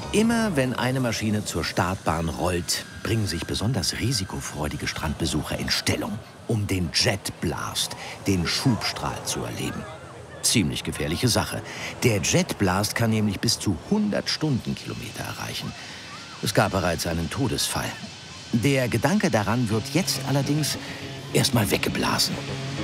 Immer wenn eine Maschine zur Startbahn rollt, bringen sich besonders risikofreudige Strandbesucher in Stellung, um den Jet Blast, den Schubstrahl, zu erleben. Ziemlich gefährliche Sache. Der Jet Blast kann nämlich bis zu 100 Stundenkilometer erreichen. Es gab bereits einen Todesfall. Der Gedanke daran wird jetzt allerdings erstmal weggeblasen.